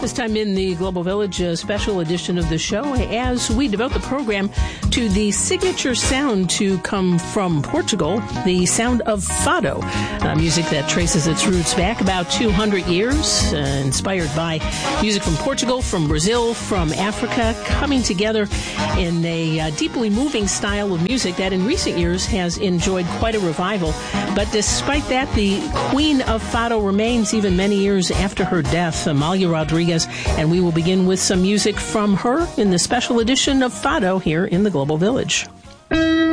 This time in the Global Village, a special edition of the show as we devote the program to the signature sound to come from Portugal, the sound of fado, music that traces its roots back about 200 years, inspired by music from Portugal, from Brazil, from Africa, coming together in a deeply moving style of music that in recent years has enjoyed quite a revival. But despite that, the queen of fado remains even many years after her death, Amalia Rodriguez, and we will begin with some music from her in the special edition of Fado here in the Global Village.